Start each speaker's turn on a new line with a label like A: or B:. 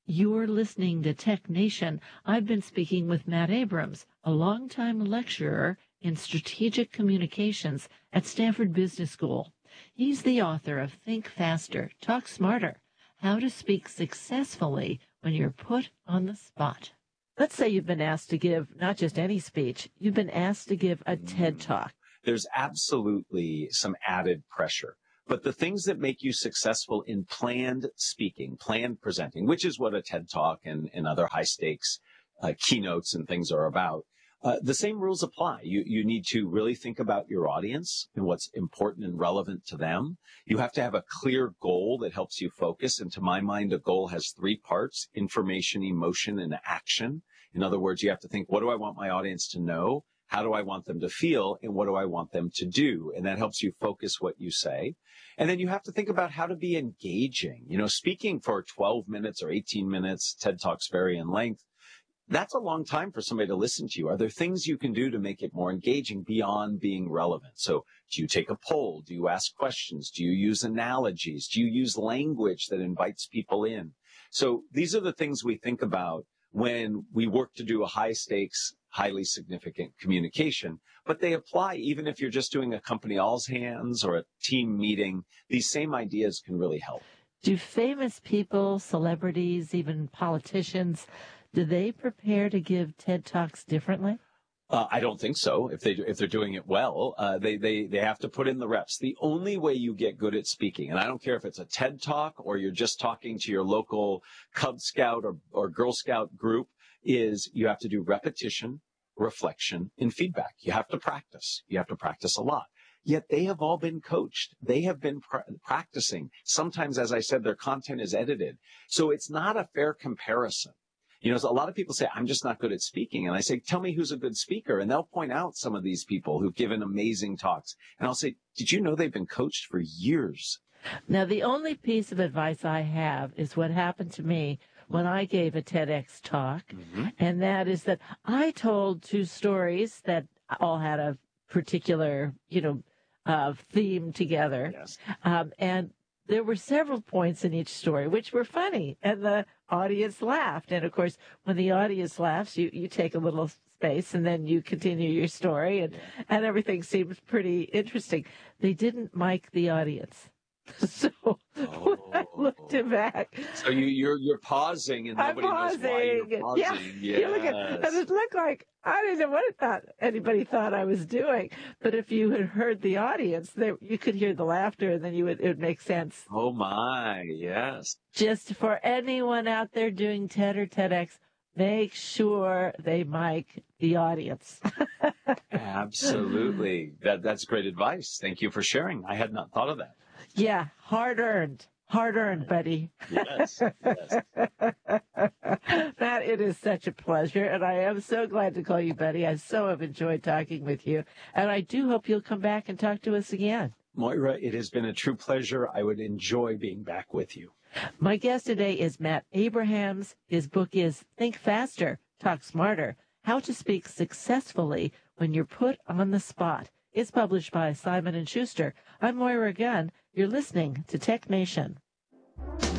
A: You're listening to Tech Nation. I've been speaking with Matt Abrams, a longtime lecturer in strategic communications at Stanford Business School. He's the author of Think Faster, Talk Smarter, How to Speak Successfully When You're Put on the Spot. Let's say you've been asked to give not just any speech, you've been asked to give a TED Talk.
B: There's absolutely some added pressure. But the things that make you successful in planned speaking, planned presenting, which is what a TED Talk and other high-stakes keynotes and things are about, the same rules apply. You need to really think about your audience and what's important and relevant to them. You have to have a clear goal that helps you focus. And to my mind, a goal has three parts: information, emotion, and action. In other words, you have to think, what do I want my audience to know? How do I want them to feel? And what do I want them to do? And that helps you focus what you say. And then you have to think about how to be engaging. You know, speaking for 12 minutes or 18 minutes, TED Talks vary in length. That's a long time for somebody to listen to you. Are there things you can do to make it more engaging beyond being relevant? So do you take a poll? Do you ask questions? Do you use analogies? Do you use language that invites people in? So these are the things we think about when we work to do a high-stakes, highly significant communication, but they apply even if you're just doing a company all's hands or a team meeting. These same ideas can really help.
A: Do famous people, celebrities, even politicians, do they prepare to give TED Talks differently?
B: I don't think so. If they're doing it well, they have to put in the reps. The only way you get good at speaking, and I don't care if it's a TED Talk or you're just talking to your local Cub Scout or Girl Scout group, is you have to do repetition, reflection, and feedback. You have to practice. You have to practice a lot. Yet they have all been coached. They have been practicing. Sometimes, as I said, their content is edited. So it's not a fair comparison. You know, so a lot of people say, I'm just not good at speaking. And I say, tell me who's a good speaker. And they'll point out some of these people who've given amazing talks. And I'll say, did you know they've been coached for years?
A: Now, the only piece of advice I have is what happened to me when I gave a TEDx talk. Mm-hmm. And that is that I told two stories that all had a particular, theme together.
B: Yes.
A: And there were several points in each story which were funny, and the audience laughed. And, of course, when the audience laughs, you take a little space, and then you continue your story, and everything seems pretty interesting. They didn't mic the audience. So when I looked back,
B: so you're pausing, and nobody knows why you're pausing.
A: Yeah,
B: yes.
A: You look and it looked like I didn't know what anybody thought I was doing. But if you had heard the audience, you could hear the laughter, and then it would make sense.
B: Oh my, yes.
A: Just for anyone out there doing TED or TEDx, make sure they mic the audience.
B: Absolutely, that's great advice. Thank you for sharing. I had not thought of that.
A: Yeah, hard-earned, buddy.
B: Yes.
A: Matt, it is such a pleasure, and I am so glad to call you buddy. I so have enjoyed talking with you, and I do hope you'll come back and talk to us again.
B: Moira, it has been a true pleasure. I would enjoy being back with you.
A: My guest today is Matt Abrahams. His book is Think Faster, Talk Smarter, How to Speak Successfully When You're Put on the Spot. It's published by Simon & Schuster. I'm Moira Gunn. You're listening to Tech Nation.